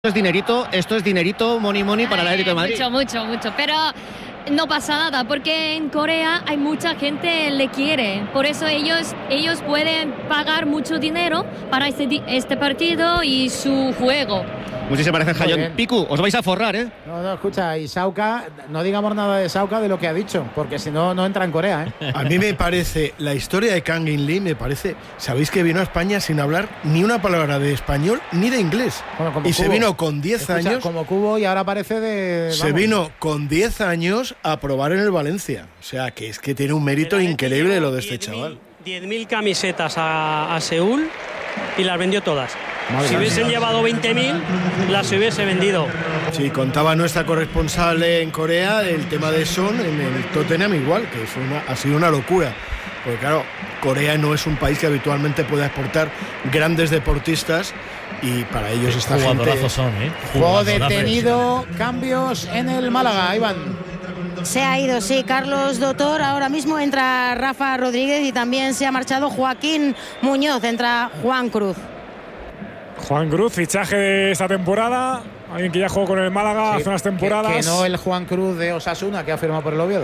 Esto es dinerito, money para el Atlético de Madrid. Mucho, pero no pasa nada, porque en Corea hay mucha gente que le quiere, por eso ellos pueden pagar mucho dinero para este partido y su juego. Muchísimas gracias, Jayón. Piku, os vais a forrar, ¿eh? No, escucha, y Sauca, no digamos nada de Sauca de lo que ha dicho, porque si no, no entra en Corea, ¿eh? A mí me parece, la historia de Kang In Lee me parece, sabéis que vino a España sin hablar ni una palabra de español ni de inglés. Bueno, y Cubo. Se vino con 10 años. Como Cubo y ahora parece de... Se vino con 10 años a probar en el Valencia. O sea, que es que tiene un mérito increíble lo de este chaval. 10.000 camisetas a Seúl y las vendió todas. Si hubiesen llevado 20.000, las hubiese vendido. Sí, contaba nuestra corresponsal en Corea el tema de Son en el Tottenham igual, que ha sido una locura. Porque claro, Corea no es un país que habitualmente pueda exportar grandes deportistas y para ellos esta gente... Son, Juego detenido, cambios en el Málaga, Iván. Se ha ido, sí, Carlos Dotor. Ahora mismo entra Rafa Rodríguez y también se ha marchado Joaquín Muñoz. Entra Juan Cruz. Juan Cruz, fichaje de esta temporada. Alguien que ya jugó con el Málaga hace unas temporadas. Que no el Juan Cruz de Osasuna, que ha firmado por el Oviedo.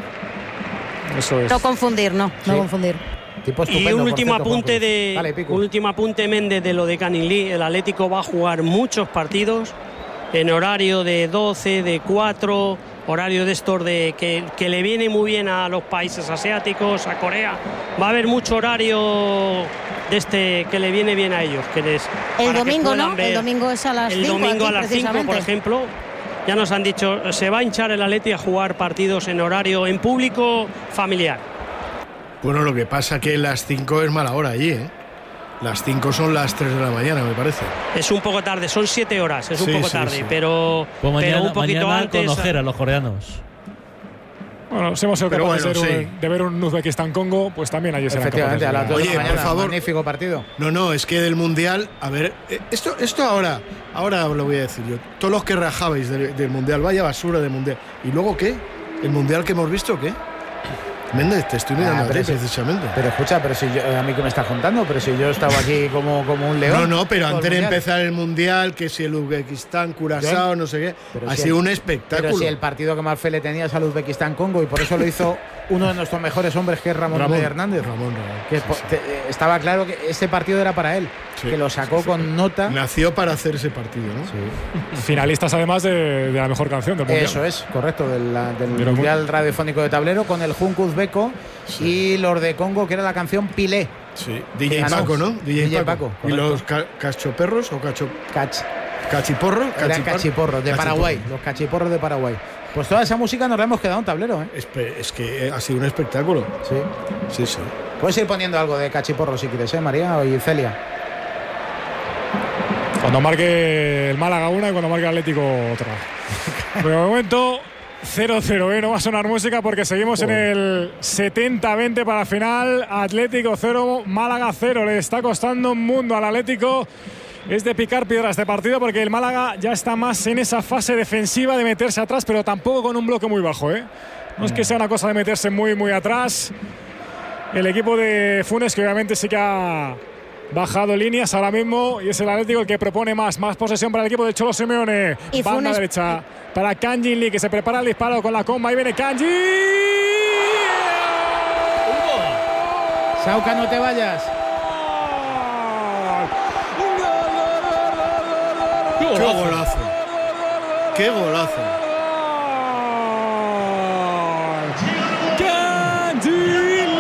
Eso es. No confundir, no confundir. Y un último apunte, Méndez, de lo de Kang In Lee. El Atlético va a jugar muchos partidos en horario de 12, de 4, horario de estos de que le viene muy bien a los países asiáticos, a Corea. Va a haber mucho horario de este que le viene bien a ellos. El domingo, ¿no? El domingo es a las 5. El domingo a las 5, por ejemplo. Ya nos han dicho, se va a hinchar el Atleti a jugar partidos en horario, en público, familiar. Bueno, lo que pasa que las 5 es mala hora allí, ¿eh? Las 5 son las 3 de la mañana, me parece. Es un poco tarde, son 7 horas, es un poco tarde, sí. Pero un poquito antes. Conocer a los coreanos. Bueno, si hemos sido capaces de ver un Uzbekistán-Congo, pues también allí serán capaces. Efectivamente, a las 2 de la mañana, por favor. Magnífico partido. No, es que del Mundial, a ver, esto ahora lo voy a decir yo. Todos los que rajabais del Mundial, vaya basura del Mundial. ¿Y luego qué? ¿El Mundial que hemos visto qué? Méndez, te estoy mirando precisamente. Pero escucha, a mí que me estás contando, pero si yo estaba aquí como un león. No, pero antes de empezar el Mundial, que si el Uzbekistán, Curazao, no sé qué, ha sido un espectáculo. Pero si el partido que más fe le tenía es al Uzbekistán-Congo, y por eso lo hizo uno de nuestros mejores hombres, que es Ramón Hernández. Estaba claro que ese partido era para él, que lo sacó con nota. Nació para hacer ese partido, ¿no? Sí. Finalistas además de la mejor canción del Mundial. Eso es, correcto, del Mundial Radiofónico de Tablero, con el Junco Uzbeko y los de Congo, que era la canción Pilé. Sí, DJ Paco, ¿no? DJ Paco. ¿Y los cachoperros o cachiporros? Eran cachiporros de Paraguay, los cachiporros de Paraguay. Pues toda esa música nos la hemos quedado en tablero, ¿eh? Es que ha sido un espectáculo. Sí. Puedes ir poniendo algo de cachiporro si quieres, María y Celia. Cuando marque el Málaga una y cuando marque el Atlético otra. Pero de momento 0-0, no va a sonar música porque seguimos en el 70-20 para la final. Atlético 0, Málaga 0. Le está costando un mundo al Atlético. Es de picar piedra este partido porque el Málaga ya está más en esa fase defensiva de meterse atrás, pero tampoco con un bloque muy bajo, ¿eh? No es que sea una cosa de meterse muy, muy atrás. El equipo de Funes, que obviamente sí que ha bajado líneas ahora mismo, y es el Atlético el que propone más posesión para el equipo de Cholo Simeone. Y banda Funes derecha para Kang In Lee, que se prepara el disparo con la comba. Ahí viene Kang In Lee. Sauca, no te vayas. ¡Qué golazo! Kang In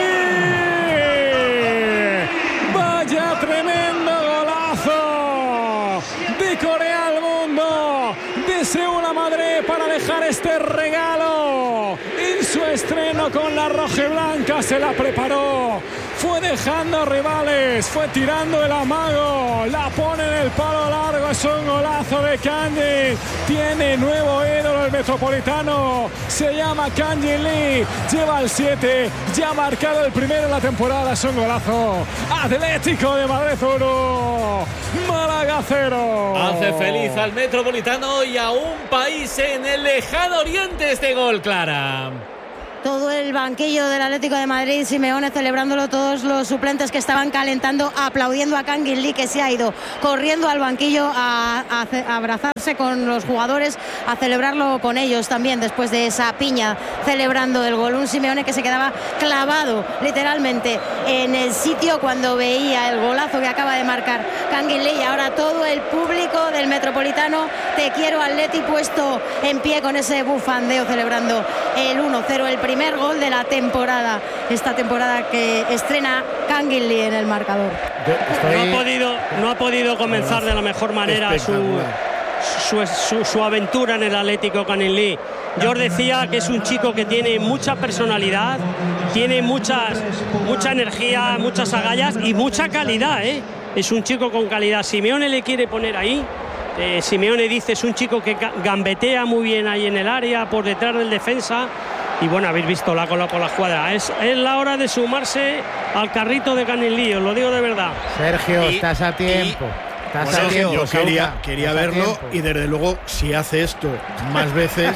Lee. Vaya tremendo golazo de Corea al mundo, de Seúl a Madrid, para dejar este regalo en su estreno con la rojiblanca. Se la preparó, fue dejando rivales, fue tirando el amago, la pone en el palo largo. Es un golazo de Kang In Lee. Tiene nuevo ídolo el Metropolitano, se llama Kang In Lee, lleva el 7, ya ha marcado el primero en la temporada. Es un golazo. Atlético de Madrid 1, Málaga 0. Hace feliz al Metropolitano y a un país en el lejano oriente este gol, Clara. todo el banquillo del Atlético de Madrid, Simeone celebrándolo, todos los suplentes que estaban calentando, aplaudiendo a Kangin Lee, que se ha ido corriendo al banquillo a abrazarse con los jugadores, a celebrarlo con ellos también después de esa piña celebrando el gol. Un Simeone que se quedaba clavado literalmente en el sitio cuando veía el golazo que acaba de marcar Kangin Lee, y ahora todo el público del Metropolitano, te quiero Atleti, puesto en pie con ese bufandeo celebrando el 1-0, el primer gol de la temporada, esta temporada que estrena Kangin Lee en el marcador. No ha podido comenzar de la mejor manera su aventura en el Atlético Kangin Lee. Yo os decía que es un chico que tiene mucha personalidad, tiene mucha energía, muchas agallas y mucha calidad, ¿eh? Es un chico con calidad. Simeone le quiere poner ahí. Simeone dice es un chico que gambetea muy bien ahí en el área, por detrás del defensa. Y bueno, habéis visto la cola por la escuadra. Es la hora de sumarse al carrito de Kangin Lee, os lo digo de verdad. Sergio, estás a tiempo. Yo quería verlo, y desde luego, si hace esto más veces,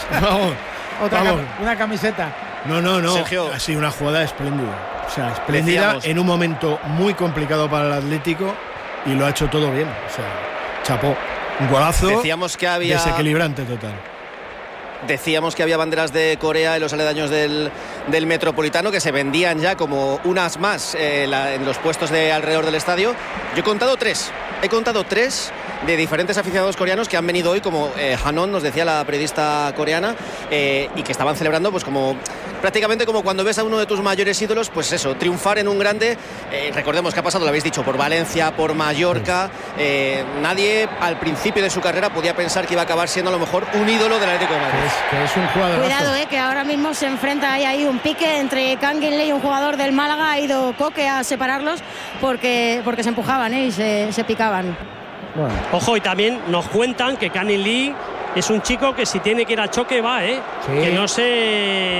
una camiseta. No. Sergio, ha sido una jugada espléndida. O sea, espléndida en un momento muy complicado para el Atlético, y lo ha hecho todo bien. O sea, chapó. Un golazo. Decíamos que había desequilibrante total. Decíamos que había banderas de Corea en los aledaños del Metropolitano, que se vendían ya como unas más en los puestos de alrededor del estadio. Yo he contado tres de diferentes aficionados coreanos que han venido hoy, como Hanon, nos decía la periodista coreana, y que estaban celebrando pues como prácticamente como cuando ves a uno de tus mayores ídolos, pues eso, triunfar en un grande. Recordemos que ha pasado, lo habéis dicho, por Valencia, por Mallorca. Nadie al principio de su carrera podía pensar que iba a acabar siendo a lo mejor un ídolo del Atlético de Madrid. Que es un jugador. Cuidado, que ahora mismo se enfrenta ahí un pique entre Kangin Lee y un jugador del Málaga. Ha ido Coque a separarlos porque se empujaban y se picaban. Bueno. Ojo, y también nos cuentan que Kangin Lee es un chico que si tiene que ir al choque va, sí. Que no se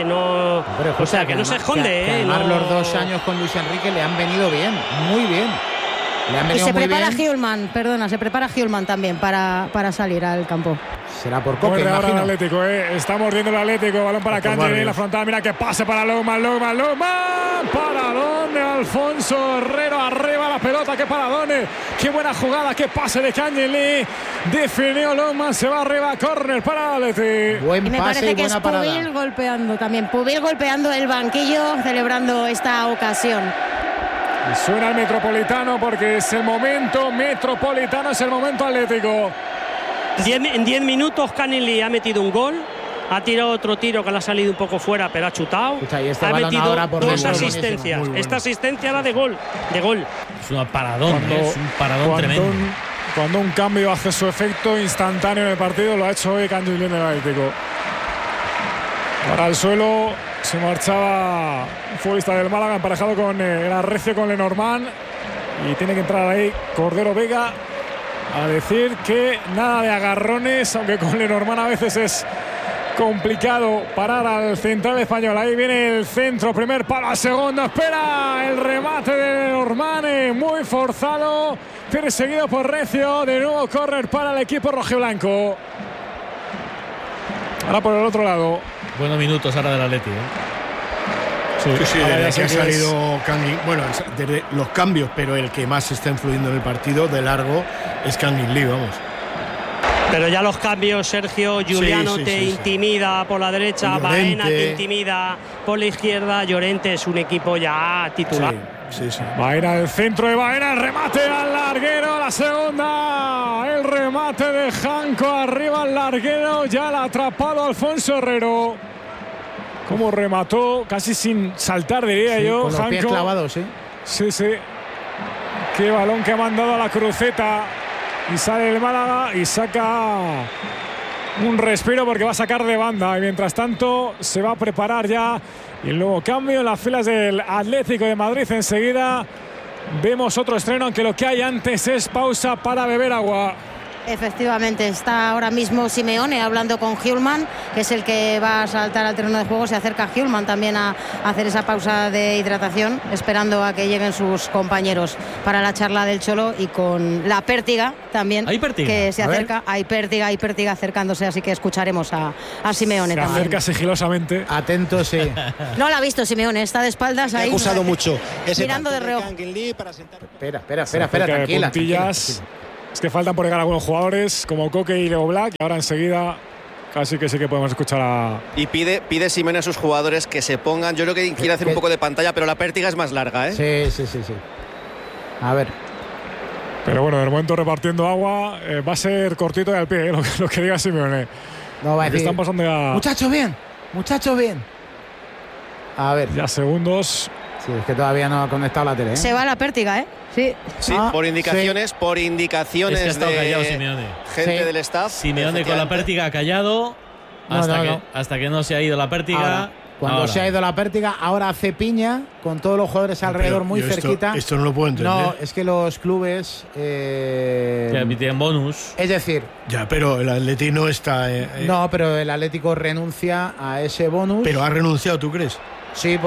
esconde, además los 2 años con Luis Enrique le han venido bien, muy bien. Y se prepara Hjulman también para salir al campo. Será por Coque, imagino. ahora el Atlético, Está mordiendo el Atlético. Balón para Kangin Lee en la frontal. Mira que pase para Loman. Paradón de Alfonso Herrero. Arriba la pelota. Qué paradón. Qué buena jugada. Qué pase de Kangin Lee. Definió Loman. Se va arriba. Córner para el Atleti. Buen y me pase parece y que buena es parada. Pubil golpeando también. Pubil golpeando el banquillo, celebrando esta ocasión. Y suena el Metropolitano porque es el momento Metropolitano, es el momento Atlético. En 10 minutos Kangin Lee ha metido un gol, ha tirado otro tiro que le ha salido un poco fuera, pero ha chutado. Ha metido 2 asistencias. Bueno. Esta asistencia era de gol. Es un paradón, es un paradón tremendo. Cuando un cambio hace su efecto instantáneo en el partido, lo ha hecho hoy Kangin Lee en el Atlético. Para el suelo se marchaba un futbolista del Málaga emparejado con el arrecio con Lenormand, y tiene que entrar ahí Cordero Vega a decir que nada de agarrones, aunque con Lenormand a veces es complicado parar al central español. Ahí viene el centro, primer palo, segundo, espera el remate de Lenormand, muy forzado, perseguido por Recio. De nuevo córner para el equipo rojiblanco. Ahora por el otro lado. Buenos minutos ahora del Atleti, Sí, desde que ha salido Kangin, bueno, desde los cambios, pero el que más está influyendo en el partido de largo es Kangin Lee, vamos. Pero ya los cambios, Sergio, Juliano te intimida por la derecha, Baena te intimida por la izquierda, Llorente es un equipo ya titular. Sí. Baena, el centro de Baena, el remate al larguero, la segunda, el remate de Janko arriba al larguero, ya la ha atrapado Alfonso Herrero. Como remató, casi sin saltar, diría yo, con los Janko. Pies clavados, Sí. Qué balón que ha mandado a la cruceta. Y sale el Málaga y saca un respiro porque va a sacar de banda. Y mientras tanto se va a preparar ya el nuevo cambio en las filas del Atlético de Madrid. Enseguida vemos otro estreno, aunque lo que hay antes es pausa para beber agua. Efectivamente, está ahora mismo Simeone hablando con Hjulmand, que es el que va a saltar al terreno de juego. Se acerca Hjulmand también a hacer esa pausa de hidratación, esperando a que lleguen sus compañeros para la charla del Cholo, y con la Pértiga también, que se acerca. Hay Pértiga acercándose, así que escucharemos a Simeone se también. Se acerca sigilosamente. Atento, sí. No la ha visto Simeone, está de espaldas ahí. Ha acusado mucho ese mirando de reojo. Espera, tranquila. Es que faltan por llegar algunos jugadores como Coque y Leo Black, y ahora enseguida casi que sí que podemos escuchar a... Y pide Simeone a sus jugadores que se pongan. Yo creo que quiere hacer un poco de pantalla, pero la Pértiga es más larga, ¿eh? Sí. A ver. Pero bueno, de momento repartiendo agua, va a ser cortito y al pie, lo que diga Simeone. No va a decir, están pasando ya... Muchachos, bien. A ver. Ya segundos. Sí, es que todavía no ha conectado la tele, ¿eh? Se va la Pértiga, ¿eh? Sí, por indicaciones es que ha estado callado Simeone. Gente del staff. Simeone con la Pértiga callado hasta que no se ha ido la Pértiga. Cuando se ha ido la Pértiga, ahora hace piña con todos los jugadores alrededor muy cerquita. Esto no lo puedo entender. No, es que los clubes que tienen bonus. Es decir, ya, pero el Atleti no está. No, pero el Atlético renuncia a ese bonus. Pero ha renunciado, ¿tú crees? Sí,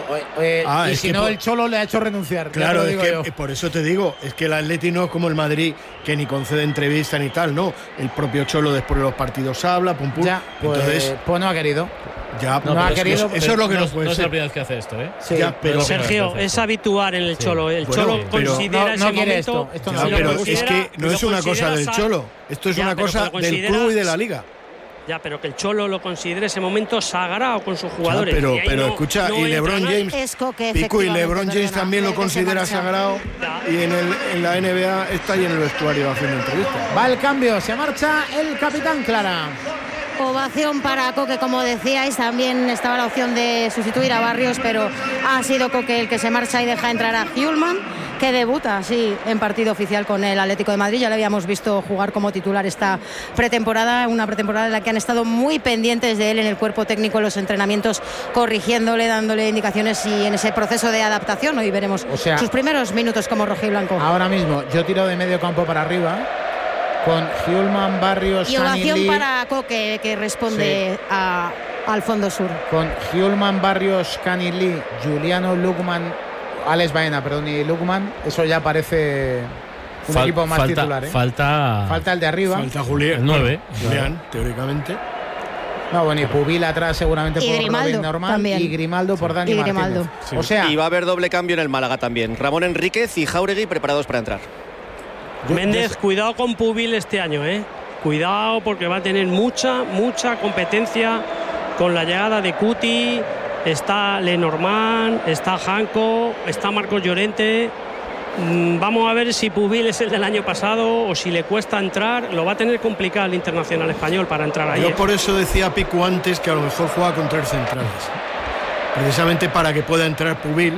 y si no, el Cholo le ha hecho renunciar. Claro, es que por eso te digo, es que el Atleti no es como el Madrid, que ni concede entrevista ni tal, no. El propio Cholo después de los partidos habla, pum. Ya, entonces, pues no ha querido. Ya, no ha querido. Eso es lo que no puede ser. No es la primera vez que hace esto, ¿eh? Sí, ya, pero Sergio, es habitual en el Cholo. El Cholo considera ese momento. Pero es que no es una cosa del Cholo. Esto es una cosa del club y de la liga. Ya, pero que el Cholo lo considere ese momento sagrado con sus jugadores. Ya, pero escucha, y LeBron James, Pico, y LeBron James también lo considera sagrado. Y en la NBA está ahí en el vestuario haciendo entrevistas. Va el cambio, se marcha el capitán Clara. Ovación para Coque, como decíais, también estaba la opción de sustituir a Barrios, pero ha sido Coque el que se marcha y deja entrar a Hjulmand, que debuta así en partido oficial con el Atlético de Madrid. Ya le habíamos visto jugar como titular esta pretemporada, una pretemporada en la que han estado muy pendientes de él en el cuerpo técnico, en los entrenamientos, corrigiéndole, dándole indicaciones y en ese proceso de adaptación. Hoy veremos sus primeros minutos como rojiblanco. Ahora mismo yo tiro de medio campo para arriba con Hjulmand, Barrios, y ovación Canilly, para Coque, que responde al fondo sur. Con Hjulmand, Barrios, Canilly, Juliano, Lukman, Alex Baena, y Lukman. Eso ya parece un equipo más titular, ¿eh? Falta el de arriba. Falta Julián. El 9. Julián, teóricamente. No, bueno, y Pubil atrás seguramente y por Grimaldo, Robin Norman también. Y Grimaldo por Dani Martínez. Sí. O sea, y va a haber doble cambio en el Málaga también. Ramón Enríquez y Jáuregui preparados para entrar. Méndez, cuidado con Pubil este año, ¿eh? Cuidado, porque va a tener mucha competencia con la llegada de Cuti. Está Lenormand, está Janko, está Marcos Llorente. Vamos a ver si Pubil es el del año pasado o si le cuesta entrar. Lo va a tener complicado el internacional español para entrar ahí. Yo por eso decía Pico antes que a lo mejor juega con 3 centrales, precisamente para que pueda entrar Pubil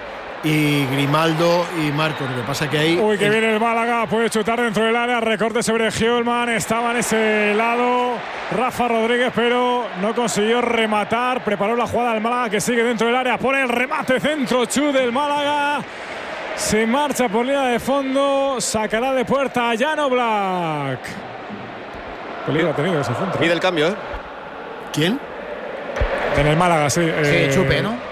y Grimaldo y Marcos. Lo que pasa que ahí... Uy, que viene el Málaga, puede chutar dentro del área, recorte sobre Hjulmand, estaba en ese lado Rafa Rodríguez, pero no consiguió rematar. Preparó la jugada del Málaga, que sigue dentro del área, pone el remate, centro Chu del Málaga, se marcha por línea de fondo, sacará de puerta a Jan Oblak. Peligro ha tenido ese centro. Pide el cambio, ¿eh? ¿Quién? En el Málaga, sí. Chupe, ¿no?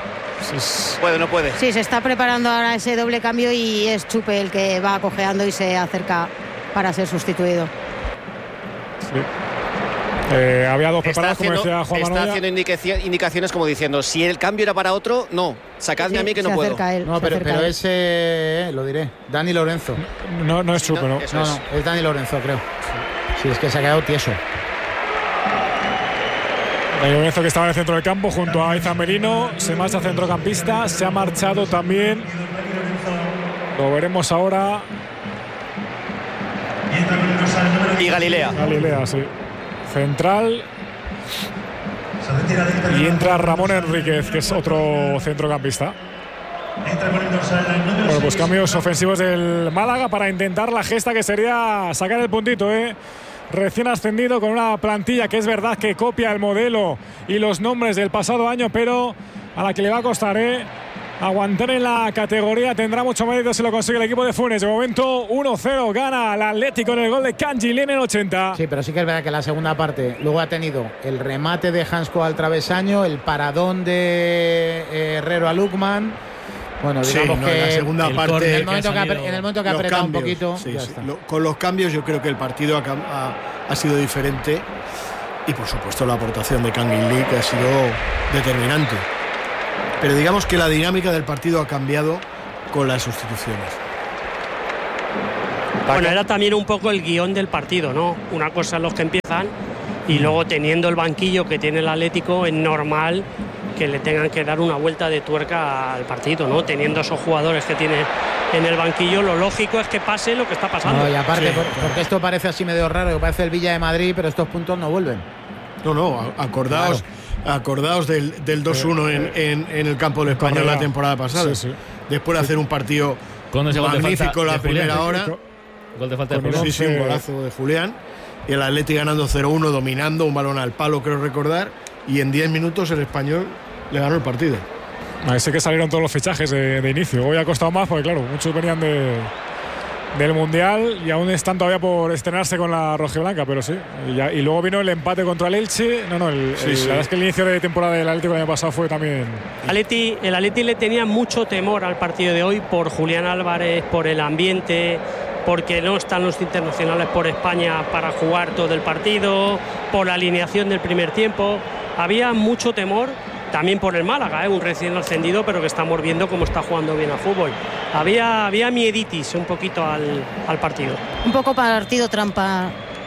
Puede, no puede. Sí, se está preparando ahora ese doble cambio y es Chupe el que va cojeando y se acerca para ser sustituido. Sí. Había dos preparados, como decía Juan Manuel. Está haciendo indicaciones como diciendo, si el cambio era para otro, no, sacadme a mí que no puedo. No, pero ese, lo diré, Dani Lorenzo. No es Chupe, ¿no? No, es Dani Lorenzo, creo. Sí, es que se ha quedado tieso. Dani Lorenzo, que estaba en el centro del campo junto a Izan Merino, se marcha centrocampista, se ha marchado también. Lo veremos ahora. Y Galilea. Galilea, sí. Central. Y entra Ramón Enríquez, que es otro centrocampista. Bueno, pues cambios ofensivos del Málaga para intentar la gesta que sería sacar el puntito, ¿eh? Recién ascendido, con una plantilla que es verdad que copia el modelo y los nombres del pasado año, pero a la que le va a costar, ¿eh? aguantar en la categoría. Tendrá mucho mérito si lo consigue el equipo de Funes. De momento 1-0 gana el Atlético en el gol de Kangin Lee en el 80. Sí, pero sí que es verdad que la segunda parte luego ha tenido el remate de Hansko al travesaño, el paradón de Herrero a Lukman. Bueno, digamos que en la segunda parte, en el momento que ha apretado un poquito, con los cambios yo creo que el partido ha sido diferente, y por supuesto la aportación de Kangin Lee, que ha sido determinante. Pero digamos que la dinámica del partido ha cambiado con las sustituciones. Bueno, era también un poco el guión del partido, ¿no? Una cosa es los que empiezan, y luego teniendo el banquillo que tiene el Atlético, es normal que le tengan que dar una vuelta de tuerca al partido, ¿no? Teniendo esos jugadores que tiene en el banquillo, lo lógico es que pase lo que está pasando. No, y aparte, porque esto parece así medio raro, que parece el Villa de Madrid, pero estos puntos no vuelven. No, acordaos del 2-1 en el campo del Español la temporada pasada. Sí. Después de hacer un partido magnífico la primera hora. Gol de falta de Julián. Sí, un golazo de Julián. Y el Atlético ganando 0-1, dominando, un balón al palo, creo recordar. Y en 10 minutos el Español le ganó el partido. Sé que salieron todos los fichajes de inicio. Hoy ha costado más porque, claro, muchos venían del Mundial y aún están todavía por estrenarse con la rojiblanca, pero sí. Y luego vino el empate contra el Elche. La verdad es que el inicio de temporada del Atlético el año pasado fue también... El Atleti le tenía mucho temor al partido de hoy por Julián Álvarez, por el ambiente, porque no están los internacionales por España para jugar todo el partido, por la alineación del primer tiempo. Había mucho temor también por el Málaga, un recién ascendido, pero que estamos viendo cómo está jugando bien al fútbol. Había mieditis un poquito al partido. Un poco partido trampa.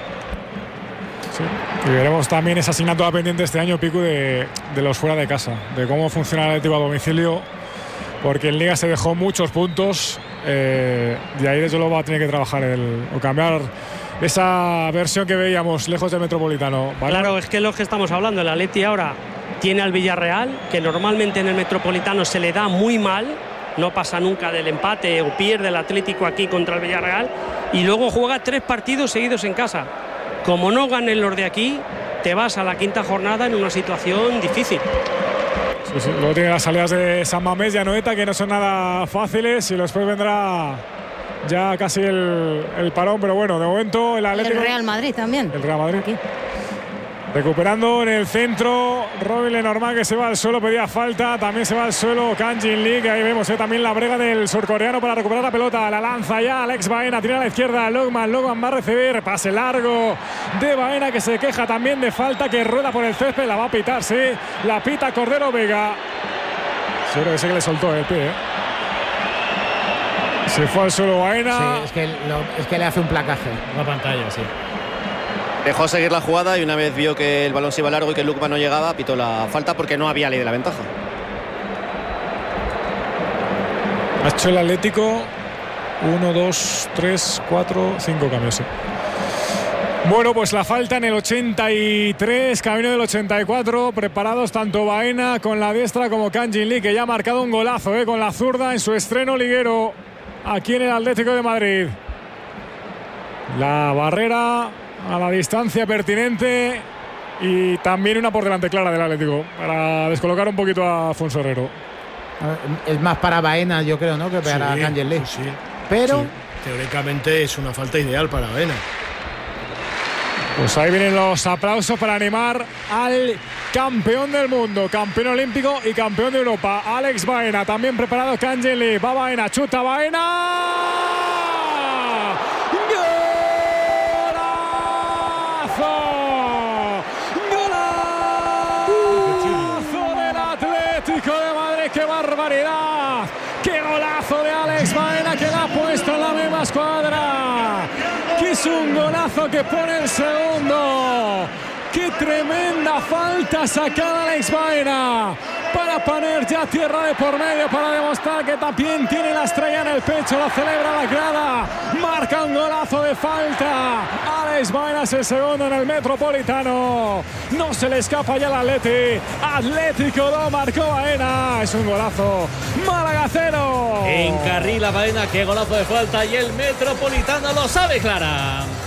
Sí. Y veremos también esa asignatura pendiente este año, Picu, de los fuera de casa, de cómo funciona el Atlético a domicilio, porque en Liga se dejó muchos puntos, y ahí desde luego va a tener que trabajar o cambiar esa versión que veíamos lejos del Metropolitano, ¿vale? Claro, es que es lo que estamos hablando. El Atleti ahora tiene al Villarreal, que normalmente en el Metropolitano se le da muy mal, no pasa nunca del empate o pierde el Atlético aquí contra el Villarreal, y luego juega 3 partidos seguidos en casa. Como no ganen los de aquí, te vas a la quinta jornada en una situación difícil. Sí. Luego tiene las salidas de San Mamés y Anoeta, que no son nada fáciles, y después vendrá ya casi el parón, pero bueno, de momento el Atlético... El Real Madrid también. El Real Madrid. Aquí. Recuperando en el centro, Robin Lenormand, que se va al suelo, pedía falta, también se va al suelo Kangin Lee, que ahí vemos también la brega del surcoreano para recuperar la pelota, la lanza ya Alex Baena, tira a la izquierda, Logman va a recibir, pase largo de Baena, que se queja también de falta, que rueda por el césped, la va a pitar, sí, la pita Cordero Vega. Sí, creo que sí que le soltó el pie, Se fue al suelo Baena. Sí, es que le hace un placaje. Una pantalla, sí. Dejó seguir la jugada y una vez vio que el balón se iba largo y que Lukman no llegaba, pitó la falta porque no había ley de la ventaja. Ha hecho el Atlético 1, 2, 3, 4, 5 cambios. Bueno, pues la falta en el 83, camino del 84, preparados tanto Baena con la diestra como Kangin Lee, que ya ha marcado un golazo con la zurda en su estreno liguero aquí en el Atlético de Madrid. La barrera a la distancia pertinente y también una por delante clara del Atlético para descolocar un poquito a Afonso Herrero. Es más para Baena, yo creo, ¿no?, que para Kangin Lee. Sí. Pero sí, teóricamente es una falta ideal para Baena. Pues ahí vienen los aplausos para animar al campeón del mundo, campeón olímpico y campeón de Europa, Alex Baena. También preparado Kangin Lee. Va Baena, chuta Baena. ¡Qué barbaridad! ¡Qué golazo de Alex Baena, que la ha puesto en la misma escuadra! ¡Que es un golazo que pone el segundo! ¡Qué tremenda falta sacada Alex Baena! Para poner ya tierra de por medio, para demostrar que también tiene la estrella en el pecho, lo celebra la grada, marca un golazo de falta. Alex Baena es el segundo en el Metropolitano, no se le escapa ya al Atlético lo marcó Baena, es un golazo. Málaga 0. Encarrila Baena, qué golazo de falta, y el Metropolitano lo sabe clara.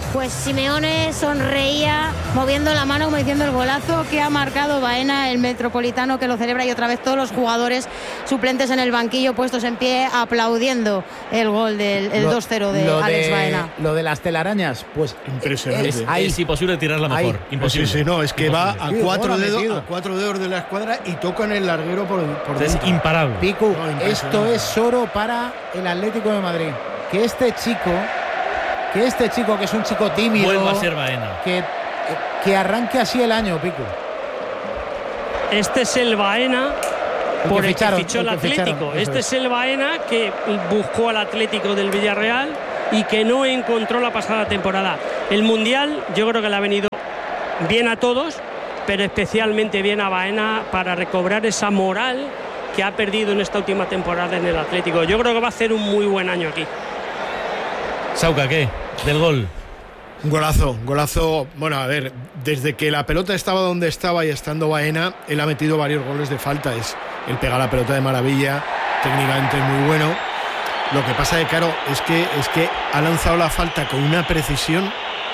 Pues Simeone sonreía moviendo la mano como diciendo el golazo que ha marcado Baena, el Metropolitano, que lo celebra, y otra vez todos los jugadores suplentes en el banquillo puestos en pie aplaudiendo el gol del 2-0 de Alex Baena. Lo de las telarañas, pues impresionante. Es imposible tirarla mejor. Ahí. Imposible. Sí, no, es que imposible. Va a cuatro dedos de la escuadra y tocan el larguero por dentro. Es imparable. Pico, esto es oro para el Atlético de Madrid. Que este chico, que es un chico tímido, vuelva a ser Baena, que arranque así el año, Pico. Este es el Baena por el que fichó el Atlético. Este es el Baena que buscó al Atlético del Villarreal y que no encontró la pasada temporada. El Mundial yo creo que le ha venido bien a todos, pero especialmente bien a Baena para recobrar esa moral que ha perdido en esta última temporada en el Atlético. Yo creo que va a hacer un muy buen año aquí. Sauca, ¿qué? Del gol. Un golazo. Bueno, a ver, desde que la pelota estaba donde estaba y estando Baena, él ha metido varios goles de falta. Él pega la pelota de maravilla, técnicamente es muy bueno. Lo que pasa claro, es que ha lanzado la falta con una precisión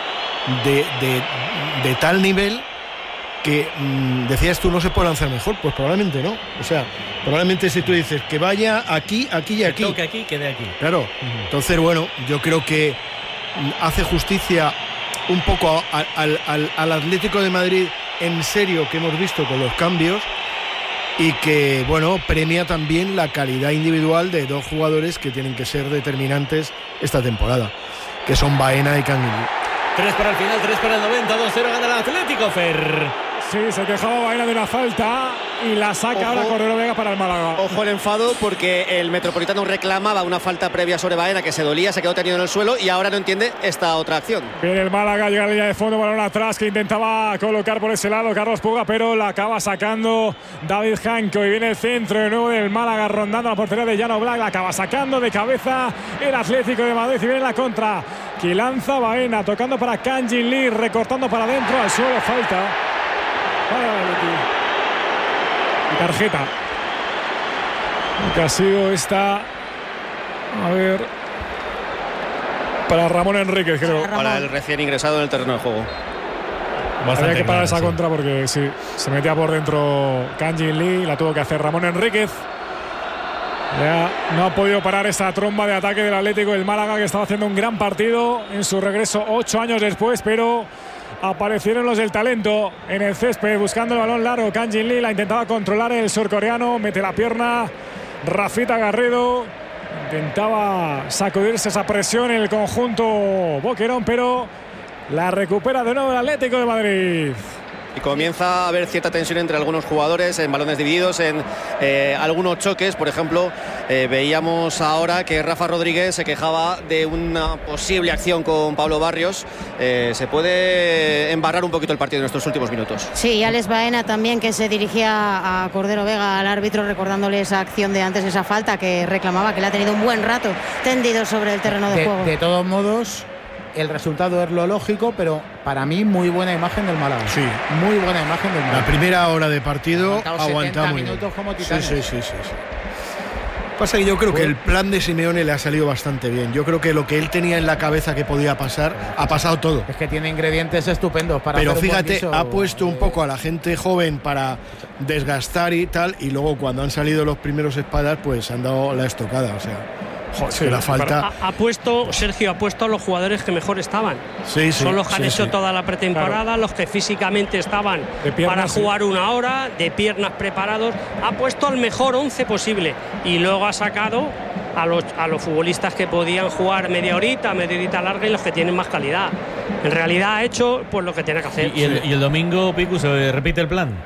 de tal nivel que decías tú, no se puede lanzar mejor. Pues probablemente no. O sea, probablemente si tú dices que vaya aquí, aquí y aquí, que toque aquí, quede aquí. Claro. Entonces, bueno, yo creo que hace justicia un poco al Atlético de Madrid en serio que hemos visto con los cambios, y que, bueno, premia también la calidad individual de dos jugadores que tienen que ser determinantes esta temporada, que son Baena y Kangin Lee. 3 para el final, 3 para el 90, 2-0 gana el Atlético, Fer. Sí, se quejaba Baena de una falta y la saca ahora Cordero Vega para el Málaga. Ojo el enfado, porque el Metropolitano reclamaba una falta previa sobre Baena, que se dolía, se quedó tenido en el suelo y ahora no entiende esta otra acción. Viene el Málaga, llega a la línea de fondo, balón atrás que intentaba colocar por ese lado Carlos Puga, pero la acaba sacando David Janko, y viene el centro de nuevo del Málaga rondando la portería de Jan Oblak, la acaba sacando de cabeza el Atlético de Madrid, y viene la contra que lanza Baena, tocando para Kangin Lee, recortando para adentro, al suelo, falta. Y tarjeta que ha sido esta, a ver, para Ramón Enríquez, creo. Para el recién ingresado en el terreno de juego. Había que parar esa contra porque sí, se metía por dentro Kangin Lee, la tuvo que hacer Ramón Enríquez. Ya no ha podido parar esa tromba de ataque del Atlético del Málaga, que estaba haciendo un gran partido en su regreso 8 años después, pero aparecieron los del talento en el césped buscando el balón largo. Kangin Lee la intentaba controlar el surcoreano, mete la pierna Rafita Garrido, intentaba sacudirse esa presión en el conjunto Boquerón, pero la recupera de nuevo el Atlético de Madrid. Y comienza a haber cierta tensión entre algunos jugadores en balones divididos, en algunos choques. Por ejemplo, veíamos ahora que Rafa Rodríguez se quejaba de una posible acción con Pablo Barrios. Se puede embarrar un poquito el partido en estos últimos minutos. Sí, Alex Baena también, que se dirigía a Cordero Vega, al árbitro, recordándole esa acción de antes, esa falta que reclamaba, que le ha tenido un buen rato tendido sobre el terreno de juego. De todos modos, el resultado es lo lógico, pero para mí muy buena imagen del Málaga. Sí. Muy buena imagen del Málaga. La primera hora de partido aguantamos muy minutos bien. Como titanes. Sí. Pasa que yo creo que el plan de Simeone le ha salido bastante bien. Yo creo que lo que él tenía en la cabeza que podía pasar, ha pasado todo. Es que tiene ingredientes estupendos para pero hacer fíjate, un ha puesto un poco a la gente joven para desgastar y tal, y luego cuando han salido los primeros espadas, pues han dado la estocada, o sea. Joder, sí, la falta. Sergio ha puesto a los jugadores que mejor estaban. Son los que han hecho toda la pretemporada, los que físicamente estaban para jugar una hora, de piernas preparados. Ha puesto al mejor 11 posible y luego ha sacado a los futbolistas que podían jugar media horita larga, y los que tienen más calidad. En realidad ha hecho pues lo que tiene que hacer. ¿Y el domingo, Picu, se repite el plan?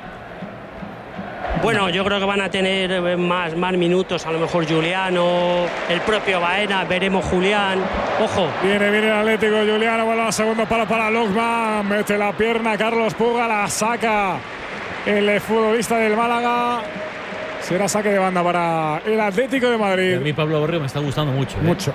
Bueno, yo creo que van a tener más minutos, a lo mejor Juliano, el propio Baena, veremos Julián. Ojo. Viene el Atlético, Juliano, balón al segundo palo para Lockman, mete la pierna Carlos Puga, la saca el futbolista del Málaga. Será saque de banda para el Atlético de Madrid. A mí Pablo Barrio me está gustando mucho. Mucho.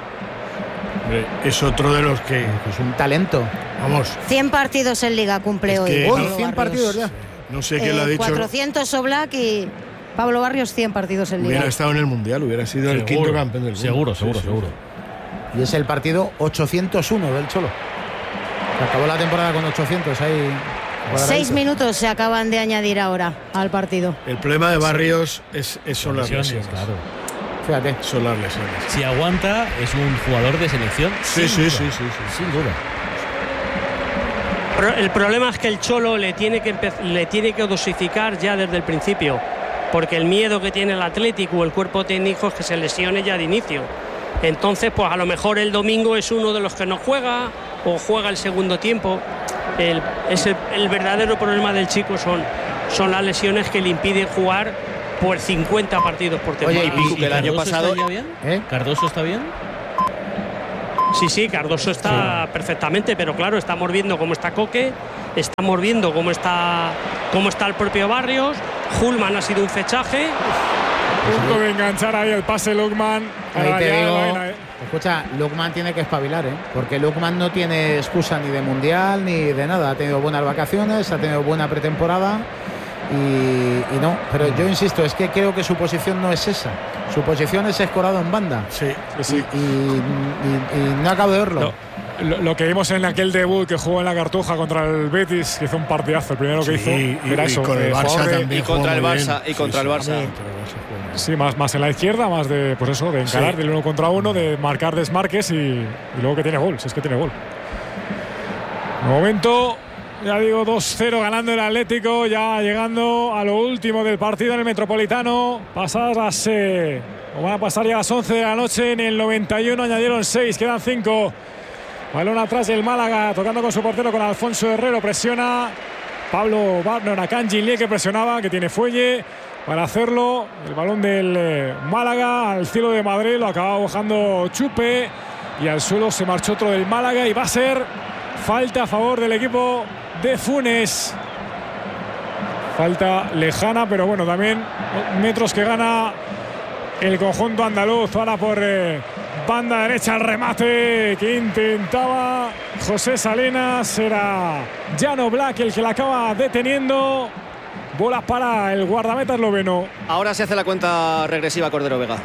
Es otro de los que es un talento. Vamos. 100 partidos en Liga cumple hoy. 100 partidos ya. No sé quién lo ha dicho. 400 Oblak y Pablo Barrios 100 partidos en Liga. Hubiera estado en el Mundial, hubiera sido el quinto campeón del mundo. Seguro. Y es el partido 801 del Cholo. Acabó la temporada con 800 ahí. 6 minutos se acaban de añadir ahora al partido. El problema de Barrios son las lesiones. Claro. Fíjate. Son las lesiones. Si aguanta, es un jugador de selección. Sí. Sin duda. El problema es que el Cholo le tiene que dosificar ya desde el principio, porque el miedo que tiene el Atlético o el cuerpo técnico es que se lesione ya de inicio. Entonces, pues a lo mejor el domingo es uno de los que no juega o juega el segundo tiempo. El verdadero problema del chico son las lesiones que le impiden jugar por 50 partidos por temporada. Oye, y Pico, que el año pasado... ¿Está bien? ¿Cardoso está bien? Sí, Cardoso está perfectamente, pero claro, estamos viendo cómo está Coque, estamos viendo cómo está el propio Barrios. Hulman ha sido un fechaje. Punto de enganchar ahí el pase Lukman. Ahí te digo, escucha, Lukman tiene que espabilar, porque Lukman no tiene excusa ni de mundial ni de nada. Ha tenido buenas vacaciones, ha tenido buena pretemporada y no, pero yo insisto, es que creo que su posición no es esa. Su posición es escorado en banda. Sí. Y no acabo de verlo. Lo que vimos en aquel debut que jugó en la Cartuja contra el Betis, que hizo un partidazo, el primero que hizo era eso. Con el Barça también. Y contra el Barça. Y contra el Barça. Sí, más en la izquierda, más de encarar del 1 contra 1, de marcar desmarques y luego que tiene gol, si es que tiene gol. De momento, ya digo, 2-0 ganando el Atlético, ya llegando a lo último del partido en el Metropolitano. Van a pasar ya las 11 de la noche. En el 91 añadieron 6, quedan 5. Balón atrás del Málaga, tocando con su portero, con Alfonso Herrero. Presiona Pablo Barner a Can Ginlier, que presionaba, que tiene fuelle para hacerlo. El balón del Málaga al cielo de Madrid, lo acaba bajando Chupe y al suelo se marchó otro del Málaga y va a ser falta a favor del equipo de Funes. Falta lejana, pero bueno, también metros que gana el conjunto andaluz. Ahora por banda derecha el remate que intentaba José Salinas. Era Jan Oblak el que la acaba deteniendo. Bola para el guardameta esloveno. Ahora se hace la cuenta regresiva Cordero Vega.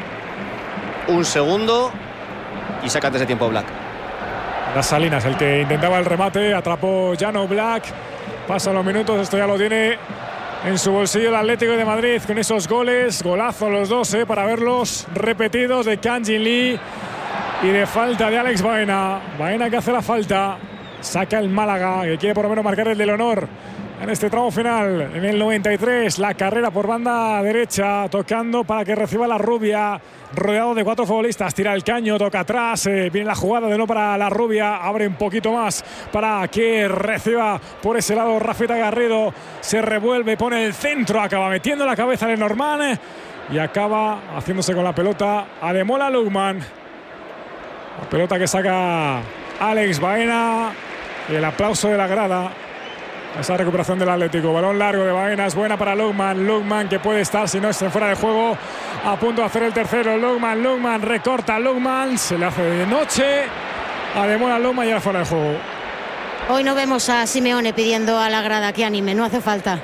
Un segundo y saca antes de tiempo Oblak. Las Salinas el que intentaba el remate, atrapó Jan Oblak. Pasan los minutos, esto ya lo tiene en su bolsillo el Atlético de Madrid con esos goles. Golazo los dos, para verlos repetidos, de Can Ginlier y de falta de Alex Baena. Baena que hace la falta. Saca el Málaga, que quiere por lo menos marcar el del honor en este tramo final. En el 93, la carrera por banda derecha, tocando para que reciba la Rubia, rodeado de 4 futbolistas. Tira el caño, toca atrás, viene la jugada de nuevo para la Rubia, abre un poquito más para que reciba por ese lado Rafita Garrido. Se revuelve, pone el centro, acaba metiendo la cabeza de Norman y acaba haciéndose con la pelota Ademola Lookman. La pelota que saca Alex Baena. Y el aplauso de la grada. Esa recuperación del Atlético. Balón largo de Baena, es buena para Lookman. Lookman que puede estar, si no es fuera de juego, a punto de hacer el tercero. Lookman recorta. Lookman se le hace de noche. Ademola Lookman ya fuera de juego. Hoy no vemos a Simeone pidiendo a la grada que anime, no hace falta.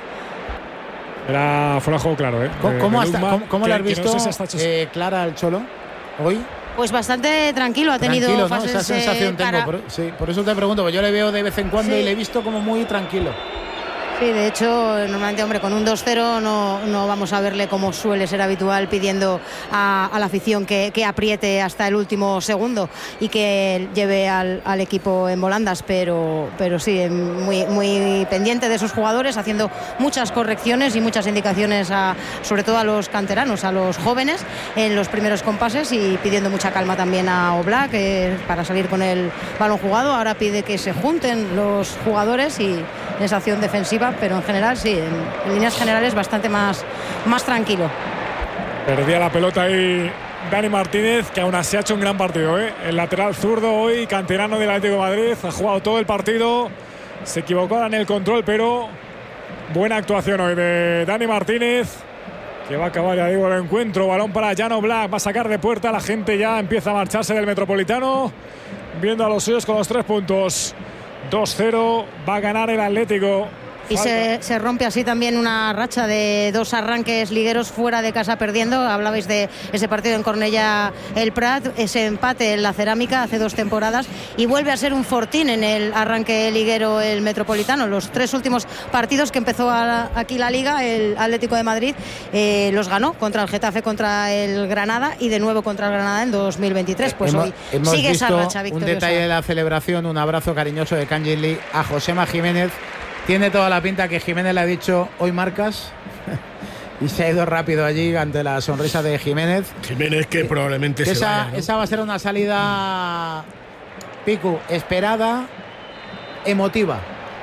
Era fuera de juego, claro. ¿Cómo lo has visto, no sé si Clara, el Cholo, hoy? Pues bastante tranquilo, ha tenido tranquilo, fases, ¿no? Esa sensación tengo, por eso te pregunto, porque yo le veo de vez en cuando y le he visto como muy tranquilo. Sí, de hecho, normalmente, hombre, con un 2-0 no vamos a verle, como suele ser habitual, pidiendo a la afición que apriete hasta el último segundo y que lleve al equipo en volandas, pero sí, muy pendiente de sus jugadores, haciendo muchas correcciones y muchas indicaciones sobre todo a los canteranos, a los jóvenes, en los primeros compases, y pidiendo mucha calma también a Oblak para salir con el balón jugado. Ahora pide que se junten los jugadores y esa acción defensiva, pero en general sí, en líneas generales bastante más tranquilo. Perdía la pelota ahí Dani Martínez, que aún así ha hecho un gran partido, el lateral zurdo hoy, canterano del Atlético de Madrid, ha jugado todo el partido, se equivocó en el control, pero buena actuación hoy de Dani Martínez, que va a acabar, ya digo, el encuentro. Balón para Jan Oblak, va a sacar de puerta, la gente ya empieza a marcharse del Metropolitano, viendo a los suyos con los 3 puntos. 2-0, va a ganar el Atlético Y se rompe así también una racha de 2 arranques ligueros fuera de casa perdiendo. Hablabais de ese partido en Cornellà el Prat, ese empate en la Cerámica hace 2 temporadas, y vuelve a ser un fortín en el arranque liguero el Metropolitano. Los 3 últimos partidos que empezó aquí la Liga, el Atlético de Madrid los ganó contra el Getafe, contra el Granada y de nuevo contra el Granada en 2023. Pues hoy sigue esa racha victoriosa. Un detalle de la celebración, un abrazo cariñoso de Kang Lee a Josema Jiménez. Tiene toda la pinta que Jiménez le ha dicho hoy marcas y se ha ido rápido allí ante la sonrisa de Jiménez. Jiménez que probablemente se vaya, ¿no? Esa va a ser una salida, Picu, esperada, emotiva.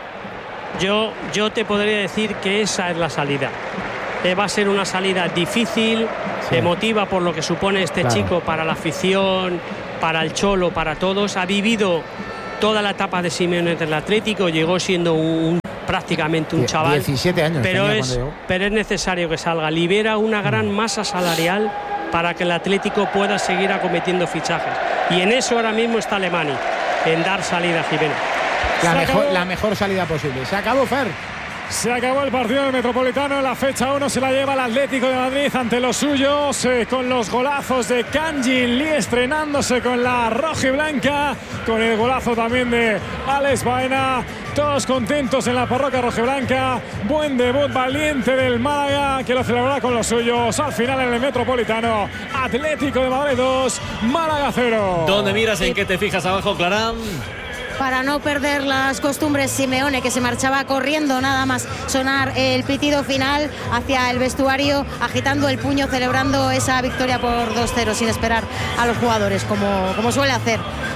Yo te podría decir que esa es la salida. Va a ser una salida difícil, emotiva por lo que supone este chico para la afición, para el Cholo, para todos. Ha vivido toda la etapa de Simeone del Atlético, llegó siendo prácticamente un chaval, 17 años, pero es necesario que salga, libera una gran masa salarial para que el Atlético pueda seguir acometiendo fichajes, y en eso ahora mismo está Alemania, en dar salida a Jiménez. La mejor salida posible. Se acabó, Fer. Se acabó el partido del Metropolitano. La fecha 1 se la lleva el Atlético de Madrid ante los suyos, con los golazos de Kang Lee estrenándose con la roja y blanca, con el golazo también de Alex Baena. Todos contentos en la parroquia rojiblanca. Buen debut valiente del Málaga, que lo celebrará con los suyos. Al final en el Metropolitano, Atlético de Madrid 2, Málaga 0. ¿Dónde miras? ¿En qué te fijas abajo, Clarán? Para no perder las costumbres, Simeone, que se marchaba corriendo nada más sonar el pitido final hacia el vestuario, agitando el puño, celebrando esa victoria por 2-0 sin esperar a los jugadores, como suele hacer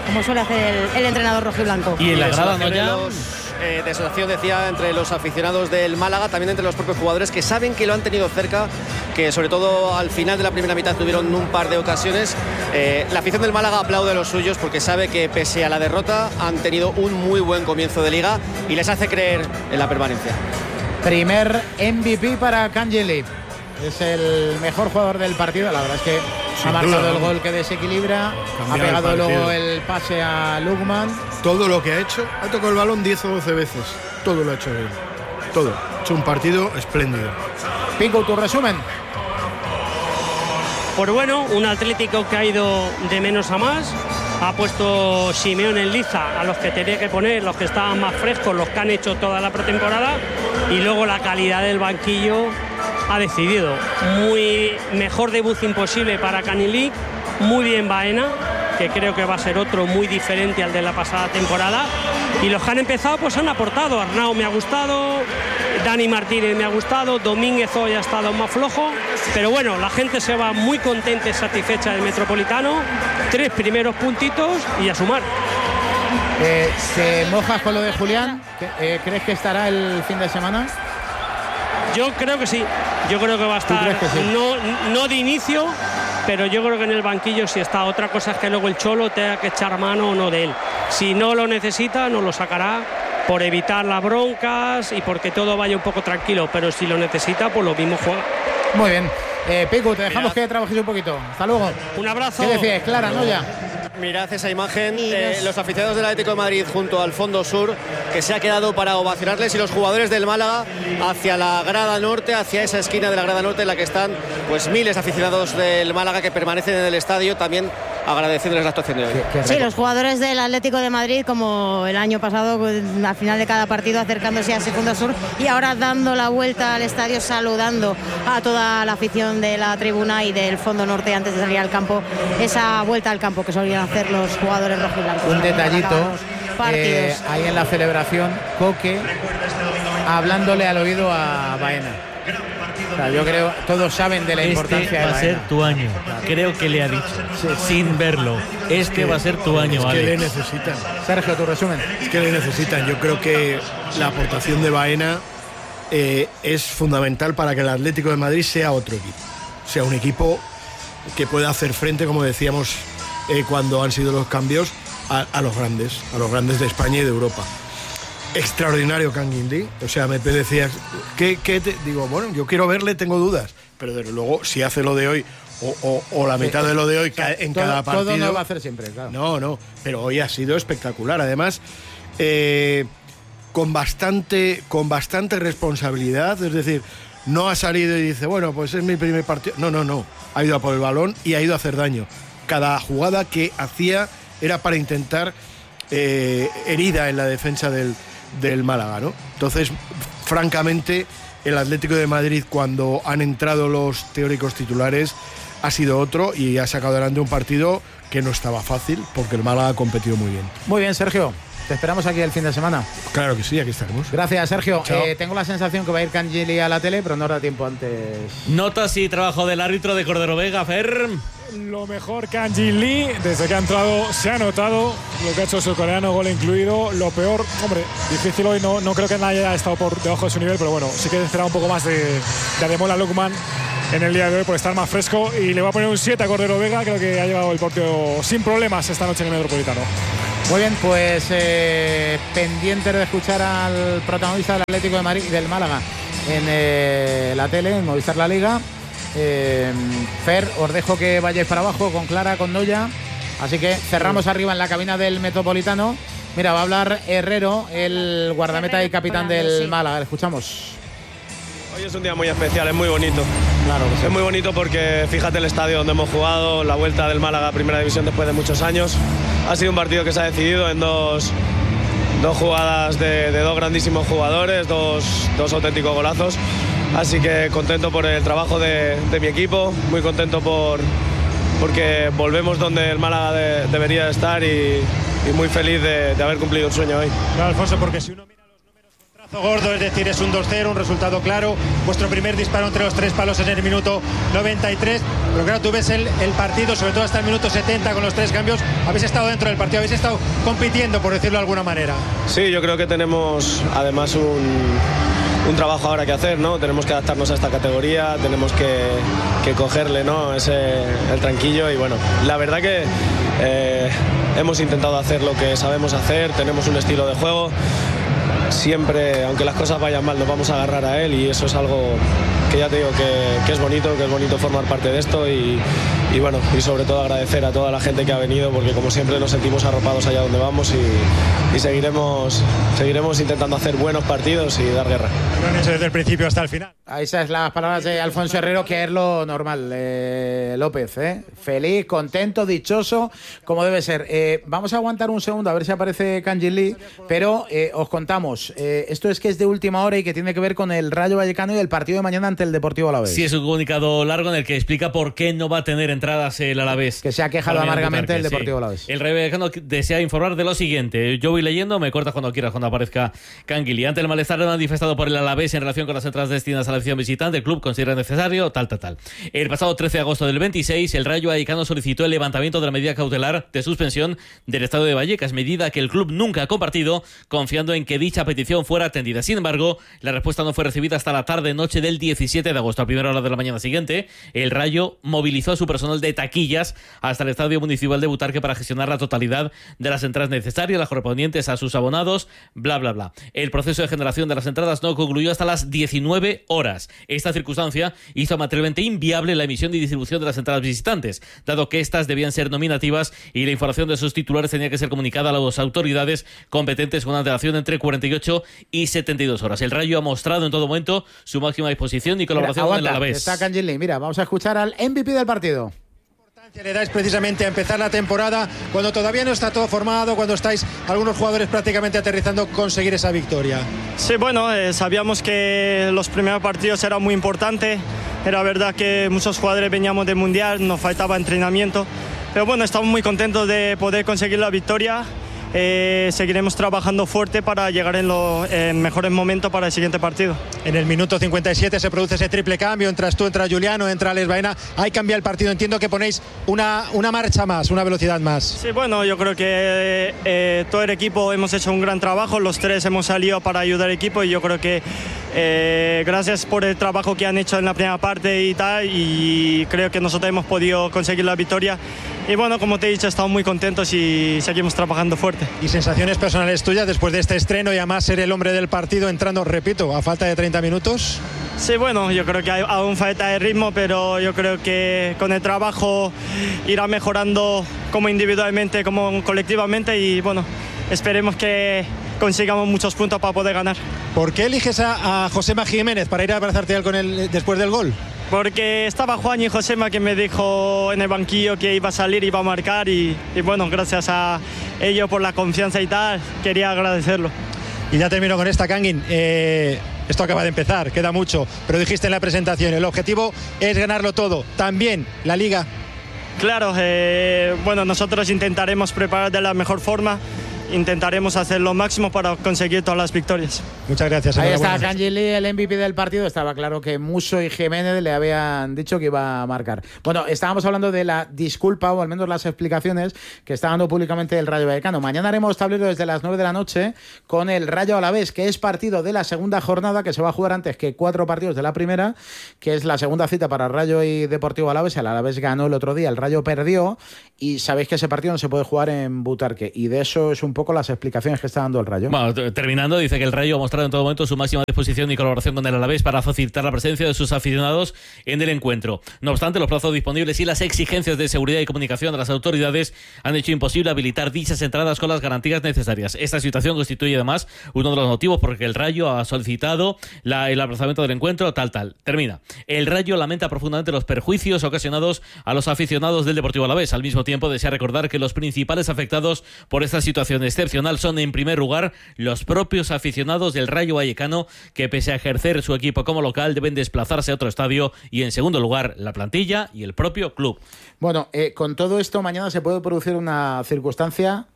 el entrenador rojiblanco. Y en la grada no ya desolación, decía, entre los aficionados del Málaga, también entre los propios jugadores, que saben que lo han tenido cerca, que sobre todo al final de la primera mitad tuvieron un par de ocasiones. La afición del Málaga aplaude a los suyos porque sabe que pese a la derrota han tenido un muy buen comienzo de liga y les hace creer en la permanencia. Primer MVP para Kang Lee. Es el mejor jugador del partido. La verdad es que ha marcado el gol que desequilibra, ha pegado luego el pase a Lukman. Todo lo que ha hecho, ha tocado el balón 10 o 12 veces. Todo lo ha hecho bien. Todo. Ha hecho un partido espléndido. Pico, tu resumen. Pues bueno, un Atlético que ha ido de menos a más. Ha puesto Simeone en liza a los que tenía que poner, los que estaban más frescos, los que han hecho toda la pretemporada, y luego la calidad del banquillo ha decidido. Mejor debut imposible para Kang Lee, muy bien Baena, que creo que va a ser otro muy diferente al de la pasada temporada, y los que han empezado pues han aportado. Arnau me ha gustado, Dani Martínez me ha gustado, Domínguez hoy ha estado más flojo, pero bueno, la gente se va muy contenta y satisfecha del Metropolitano. 3 primeros puntitos y a sumar. ¿Te mojas con lo de Julián? ¿Crees que estará el fin de semana? Yo creo que sí, yo creo que va a estar, que sí? no de inicio, pero yo creo que en el banquillo sí está. Otra cosa es que luego el Cholo tenga que echar mano o no de él. Si no lo necesita, no lo sacará por evitar las broncas y porque todo vaya un poco tranquilo, pero si lo necesita, pues lo mismo juega. Muy bien. Pico, te dejamos que trabajes un poquito. Hasta luego. Un abrazo. ¿Qué decías, Clara, no ya? Mirad esa imagen, los aficionados del Atlético de Madrid junto al fondo sur, que se ha quedado para ovacionarles, y los jugadores del Málaga hacia la grada norte, hacia esa esquina de la grada norte en la que están pues miles de aficionados del Málaga que permanecen en el estadio, también agradeciéndoles la actuación de hoy. Sí, los jugadores del Atlético de Madrid, como el año pasado, al final de cada partido acercándose a ese fondo sur, y ahora dando la vuelta al estadio, saludando a toda la afición de la tribuna y del fondo norte antes de salir al campo, esa vuelta al campo que solían hacer los jugadores rojiblancos. Un detallito, ahí en la celebración, Coque hablándole al oído a Baena. O sea, yo creo, todos saben de la importancia de va a ser tu año, creo que le ha dicho, sin verlo. Va a ser tu año, es Alex. que le necesitan. Sergio, tu resumen. Es que le necesitan. Yo creo que la aportación de Baena es fundamental para que el Atlético de Madrid sea otro equipo. Sea un equipo que pueda hacer frente, como decíamos cuando han sido los cambios, a los grandes de España y de Europa. Extraordinario Kang Lee. O sea, me decías, digo, bueno, yo quiero verle, tengo dudas, pero desde luego si hace lo de hoy o la mitad de lo de hoy en cada partido. Todo no va a hacer siempre, claro. No, pero hoy ha sido espectacular. Además, con bastante responsabilidad, es decir, no ha salido y dice, bueno, pues es mi primer partido. No, ha ido a por el balón y ha ido a hacer daño. Cada jugada que hacía era para intentar herida en la defensa del Málaga, ¿no? Entonces, francamente, el Atlético de Madrid, cuando han entrado los teóricos titulares, ha sido otro y ha sacado adelante un partido que no estaba fácil, porque el Málaga ha competido muy bien. Muy bien, Sergio. Te esperamos aquí el fin de semana. Claro que sí, aquí estaremos. Gracias, Sergio. Tengo la sensación que va a ir Cangili a la tele, pero no da tiempo antes. Notas y trabajo del árbitro de Cordero Vega, Fer. Lo mejor Cangili, desde que ha entrado se ha notado lo que ha hecho su coreano, gol incluido. Lo peor, hombre, difícil hoy, no creo que nadie haya estado por debajo de su nivel, pero bueno, sí que esperaba un poco más de Ademola Lookman en el día de hoy por estar más fresco, y le va a poner un 7 a Cordero Vega. Creo que ha llevado el partido sin problemas esta noche en el Metropolitano. Muy bien, pues pendientes de escuchar al protagonista del Atlético de Madrid y del Málaga en la tele, en Movistar La Liga. Fer, os dejo que vayáis para abajo con Clara, con Noya, así que cerramos arriba en la cabina del Metropolitano. Mira, va a hablar Herrero, el guardameta y capitán del Málaga. Le escuchamos. Hoy es un día muy especial, es muy bonito. Claro que sí. Es muy bonito porque fíjate el estadio donde hemos jugado, la vuelta del Málaga a Primera División después de muchos años. Ha sido un partido que se ha decidido en dos jugadas de dos grandísimos jugadores, dos auténticos golazos. Así que contento por el trabajo de mi equipo, muy contento porque volvemos donde el Málaga debería estar y muy feliz de haber cumplido un sueño hoy. Claro, Alfonso, porque si uno mira los números con trazo gordo, es decir, es un 2-0, un resultado claro, vuestro primer disparo entre los tres palos en el minuto 93, pero claro, tú ves el partido, sobre todo hasta el minuto 70 con los tres cambios, habéis estado dentro del partido, habéis estado compitiendo, por decirlo de alguna manera. Sí, yo creo que tenemos además un trabajo ahora que hacer, ¿no? Tenemos que adaptarnos a esta categoría, tenemos que cogerle, ¿no? el tranquillo, y bueno, la verdad que hemos intentado hacer lo que sabemos hacer, tenemos un estilo de juego, siempre, aunque las cosas vayan mal, nos vamos a agarrar a él, y eso es algo que ya te digo que es bonito formar parte de esto, y bueno, y sobre todo agradecer a toda la gente que ha venido, porque como siempre nos sentimos arropados allá donde vamos, y seguiremos intentando hacer buenos partidos y dar guerra. Desde el principio hasta el final. Esas son las palabras de Alfonso Herrero, que es lo normal, López, feliz, contento, dichoso, como debe ser. Vamos a aguantar un segundo a ver si aparece Cangili, pero os contamos, esto es que es de última hora y que tiene que ver con el Rayo Vallecano y el partido de mañana ante el Deportivo Alavés. Sí, es un comunicado largo en el que explica por qué no va a tener entradas el Alavés. Que se ha quejado amargamente el Deportivo Alavés. El Rayo Vallecano desea informar de lo siguiente. Yo voy leyendo, me cortas cuando quieras, cuando aparezca Cangili. Ante el malestar manifestado por el Alavés en relación con las entradas destinadas a la afición visitante, el club considera necesario tal. El pasado 13 de agosto del 26, el Rayo Vallecano solicitó el levantamiento de la medida cautelar de suspensión del Estado de Vallecas, medida que el club nunca ha compartido, confiando en que dicha petición fuera atendida. Sin embargo, la respuesta no fue recibida hasta la tarde-noche del 17 de agosto. A primera hora de la mañana siguiente, el Rayo movilizó a su personal de taquillas hasta el Estadio Municipal de Butarque para gestionar la totalidad de las entradas necesarias, las correspondientes a sus abonados, bla. El proceso de generación de las entradas no concluyó hasta las 19 horas. Esta circunstancia hizo materialmente inviable la emisión y distribución de las entradas visitantes, dado que estas debían ser nominativas y la información de sus titulares tenía que ser comunicada a las autoridades competentes con una antelación entre 48 y 72 horas. El Rayo ha mostrado en todo momento su máxima disposición y colaboración con el Alavés. Está Cangili. Mira, vamos a escuchar al MVP del partido. Le dais precisamente a empezar la temporada cuando todavía no está todo formado, cuando estáis algunos jugadores prácticamente aterrizando, conseguir esa victoria. Sí, bueno, sabíamos que los primeros partidos eran muy importantes. Era verdad que muchos jugadores veníamos del Mundial, nos faltaba entrenamiento, pero bueno, estamos muy contentos de poder conseguir la victoria. Seguiremos trabajando fuerte para llegar en mejores momentos para el siguiente partido. En el minuto 57 se produce ese triple cambio, entras tú, entra Juliano, entra Alex Baena, ahí cambia el partido, entiendo que ponéis una marcha más, una velocidad más. Sí, bueno, yo creo que todo el equipo hemos hecho un gran trabajo, los tres hemos salido para ayudar al equipo, y yo creo que gracias por el trabajo que han hecho en la primera parte y tal, y creo que nosotros hemos podido conseguir la victoria. Y bueno, como te he dicho, estamos muy contentos y seguimos trabajando fuerte. ¿Y sensaciones personales tuyas después de este estreno y además ser el hombre del partido entrando, repito, a falta de 30 minutos? Sí, bueno, yo creo que aún falta de ritmo, pero yo creo que con el trabajo irá mejorando como individualmente, como colectivamente, y bueno, esperemos que consigamos muchos puntos para poder ganar. ¿Por qué eliges a Josema Jiménez para ir a abrazarte con él después del gol? Porque estaba Juan y Josema, que me dijo en el banquillo que iba a salir, iba a marcar y bueno, gracias a ellos por la confianza y tal, quería agradecerlo. Y ya termino con esta, Kangin. Esto acaba de empezar, queda mucho, pero dijiste en la presentación, el objetivo es ganarlo todo, también la Liga. Claro, bueno, nosotros intentaremos preparar de la mejor forma, intentaremos hacer lo máximo para conseguir todas las victorias. Muchas gracias. Ahí está Kangin Lee, el MVP del partido. Estaba claro que Musso y Jiménez le habían dicho que iba a marcar. Bueno, estábamos hablando de la disculpa, o al menos las explicaciones que está dando públicamente el Rayo Vallecano. Mañana haremos tablero desde las 9 de la noche con el Rayo Alavés, que es partido de la segunda jornada, que se va a jugar antes que 4 partidos de la primera, que es la segunda cita para Rayo y Deportivo Alavés. El Alavés ganó el otro día, el Rayo perdió, y sabéis que ese partido no se puede jugar en Butarque, y de eso es un poco las explicaciones que está dando el Rayo. Bueno, terminando, dice que el Rayo ha mostrado en todo momento su máxima disposición y colaboración con el Alavés para facilitar la presencia de sus aficionados en el encuentro. No obstante, los plazos disponibles y las exigencias de seguridad y comunicación de las autoridades han hecho imposible habilitar dichas entradas con las garantías necesarias. Esta situación constituye además uno de los motivos por el que el Rayo ha solicitado el aplazamiento del encuentro, Termina. El Rayo lamenta profundamente los perjuicios ocasionados a los aficionados del Deportivo Alavés. Al mismo tiempo, desea recordar que los principales afectados por esta situación excepcional son, en primer lugar, los propios aficionados del Rayo Vallecano, que pese a ejercer su equipo como local deben desplazarse a otro estadio, y en segundo lugar la plantilla y el propio club. Bueno, con todo esto mañana se puede producir una circunstancia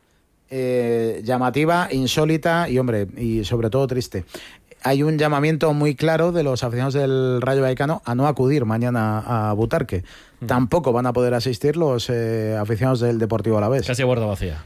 llamativa, insólita y sobre todo triste. Hay un llamamiento muy claro de los aficionados del Rayo Vallecano a no acudir mañana a Butarque. Tampoco van a poder asistir los aficionados del Deportivo Alavés. Casi a puerta vacía.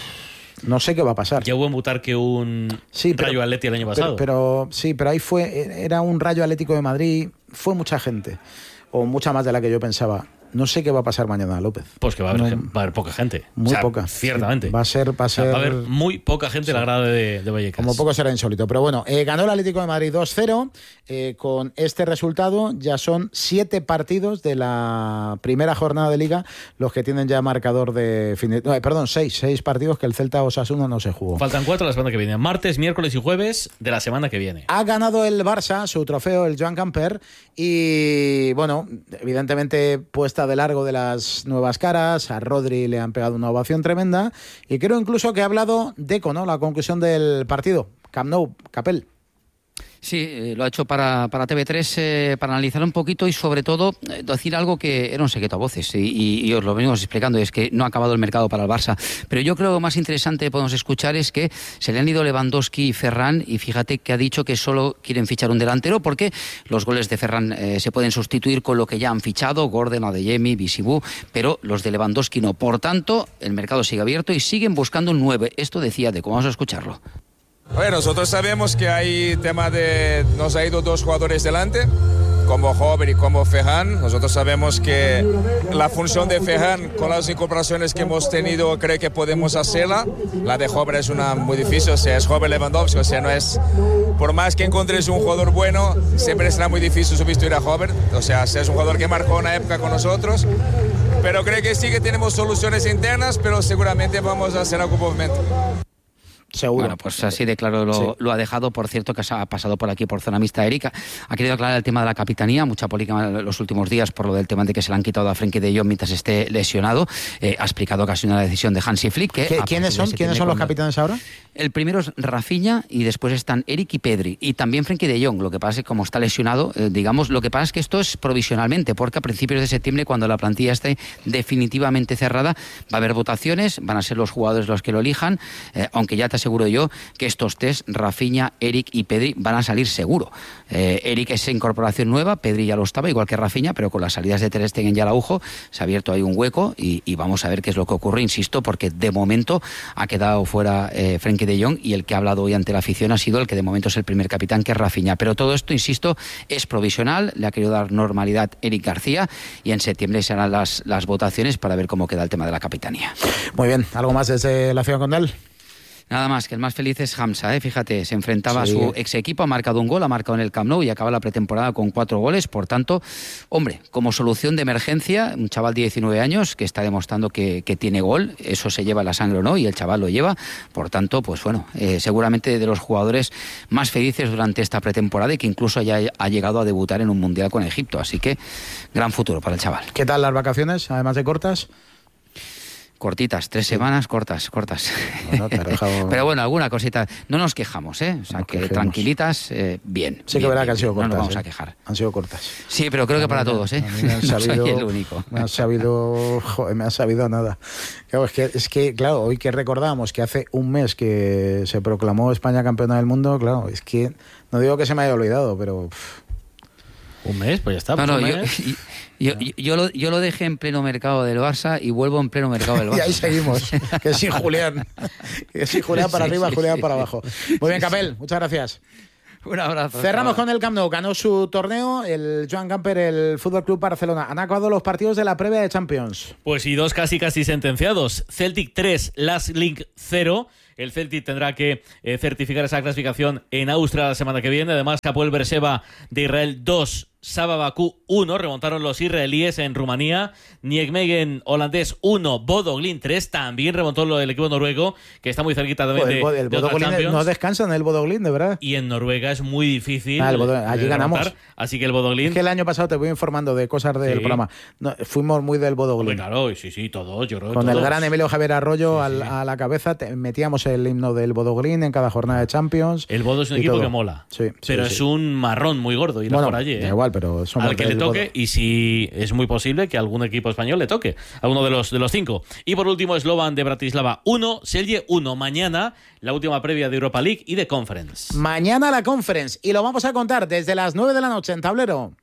No sé qué va a pasar. Ya hubo en Butarque un Rayo Atleti el año pasado. Pero ahí era un Rayo Atlético de Madrid, fue mucha gente, o mucha más de la que yo pensaba. No sé qué va a pasar mañana, López. Pues que va a haber poca gente. Muy poca. Ciertamente. Va a ser. Va a haber muy poca gente en la grada de Vallecas. Como poco será insólito. Pero bueno, ganó el Atlético de Madrid 2-0. Con este resultado ya son 7 partidos de la primera jornada de Liga los que tienen ya marcador de fin. 6 partidos que el Celta Osasuna no se jugó. Faltan 4 la semana que viene. Martes, miércoles y jueves de la semana que viene. Ha ganado el Barça su trofeo, el Joan Gamper. Y bueno, evidentemente puesta de largo de las nuevas caras. A Rodri le han pegado una ovación tremenda. Y creo incluso que ha hablado Deco, ¿no? La conclusión del partido. Camp Nou, Capel. Sí, lo ha hecho para TV3 para analizar un poquito y sobre todo decir algo que era un secreto a voces y os lo venimos explicando, y es que no ha acabado el mercado para el Barça. Pero yo creo que lo más interesante que podemos escuchar es que se le han ido Lewandowski y Ferran, y fíjate que ha dicho que solo quieren fichar un delantero porque los goles de Ferran se pueden sustituir con lo que ya han fichado, Gordon, Adeyemi, Bisibú, pero los de Lewandowski no. Por tanto, el mercado sigue abierto y siguen buscando un 9. Esto decía Deco, vamos a escucharlo. Bueno, nosotros sabemos que hay tema de... Nos ha ido 2 jugadores delante, como Hover y como Ferran. Nosotros sabemos que la función de Ferran, con las incorporaciones que hemos tenido, creo que podemos hacerla. La de Hover es una muy difícil, o sea, es Hover Lewandowski, o sea, no es... Por más que encontres un jugador bueno, siempre será muy difícil sustituir a Hover. O sea, es un jugador que marcó una época con nosotros. Pero creo que sí que tenemos soluciones internas, pero seguramente vamos a hacer algún movimiento. Seguro. Bueno, pues así de claro lo ha dejado. Por cierto, que ha pasado por aquí por zona mixta Erika. Ha querido aclarar el tema de la capitanía. Mucha polémica en los últimos días por lo del tema de que se le han quitado a Frenkie de Jong mientras esté lesionado. Ha explicado que ha sido una decisión de Hansi Flick. ¿Quiénes son los capitanes ahora? El primero es Rafinha y después están Eric y Pedri. Y también Frenkie de Jong. Lo que pasa es que como está lesionado, lo que pasa es que esto es provisionalmente, porque a principios de septiembre, cuando la plantilla esté definitivamente cerrada, va a haber votaciones, van a ser los jugadores los que lo elijan, aunque ya te aseguro yo que estos tres, Rafinha, Eric y Pedri, van a salir seguro. Eric es incorporación nueva, Pedri ya lo estaba, igual que Rafinha, pero con las salidas de Ter Stegen y Araujo se ha abierto ahí un hueco y vamos a ver qué es lo que ocurre, insisto, porque de momento ha quedado fuera Frenkie de Jong, y el que ha hablado hoy ante la afición ha sido el que de momento es el primer capitán, que es Rafinha. Pero todo esto, insisto, es provisional, le ha querido dar normalidad Eric García, y en septiembre serán las votaciones para ver cómo queda el tema de la capitanía. Muy bien, ¿algo más desde la Ciudad Condal? Nada más, que el más feliz es Hamza, fíjate, se enfrentaba a su ex equipo, ha marcado un gol, ha marcado en el Camp Nou y acaba la pretemporada con 4 goles. Por tanto, hombre, como solución de emergencia, un chaval de 19 años que está demostrando que tiene gol, eso se lleva en la sangre o no, y el chaval lo lleva. Por tanto, pues bueno, seguramente de los jugadores más felices durante esta pretemporada y que incluso ya ha llegado a debutar en un Mundial con Egipto. Así que, gran futuro para el chaval. ¿Qué tal las vacaciones, además de cortas? Cortitas, 3 semanas cortas. Bueno, pero bueno, alguna cosita. No nos quejamos, O sea, que tranquilitas, bien. Sí, que verá que han sido cortas. No nos vamos a quejar. Han sido cortas. Sí, pero creo que para todos, A mí me han sabido, no soy el único. Me ha sabido nada. Claro, es que, claro, hoy que recordamos que hace un mes que se proclamó España campeona del mundo, claro, es que no digo que se me haya olvidado, pero... Un mes, pues ya está. Yo lo dejé en pleno mercado del Barça y vuelvo en pleno mercado del Barça. Y ahí seguimos, que sin Julián. Que sin Julián para arriba, Julián para abajo. Muy bien, Capel, muchas gracias. Un abrazo. Cerramos con el Camp Nou. Ganó su torneo el Joan Gamper, el Fútbol Club Barcelona. Han acabado los partidos de la previa de Champions. Pues y 2 casi sentenciados. Celtic 3, Last Link 0. El Celtic tendrá que certificar esa clasificación en Austria la semana que viene. Además, Hapoel Beersheva de Israel 2, Saba Bakú 1. Remontaron los israelíes en Rumanía. Nijmegen holandés 1, Bodo Glimt 3. También remontó el equipo noruego, que está muy cerquita también de Bodo Glimt. No descansan el Bodo Glimt, de verdad. Y en Noruega es muy difícil. Allí ganamos. Así que el Bodo Glimt... Es que el año pasado te voy informando de cosas del programa. No, fuimos muy del Bodo Glimt. Claro, sí, todos. Yo creo con todos. El gran Emilio Javier Arroyo a la cabeza metíamos el himno del Bodo Glimt en cada jornada de Champions. El Bodo es un equipo que mola. Pero es un marrón muy gordo ir por allí. Da igual, pero al que le toque, y si es muy posible que algún equipo español le toque a uno de los 5. Y por último, Slovan de Bratislava 1, Celje 1. Mañana la última previa de Europa League y de Conference. Mañana la Conference, y lo vamos a contar desde las 9 de la noche en Tablero.